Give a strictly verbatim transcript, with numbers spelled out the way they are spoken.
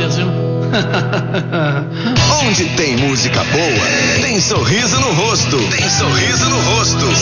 Brasil. Onde tem música boa, tem sorriso no rosto. Tem sorriso no rosto.